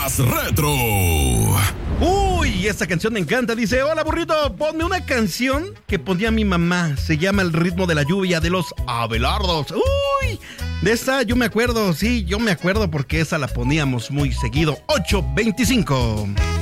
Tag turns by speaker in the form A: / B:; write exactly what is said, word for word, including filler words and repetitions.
A: Más Retro.
B: Uy, esta canción me encanta. Dice, hola burrito, ponme una canción que ponía mi mamá. Se llama El ritmo de la lluvia de los Abelardos. Uy, de esta yo me acuerdo, sí, yo me acuerdo porque esa la poníamos muy seguido. ocho veinticinco.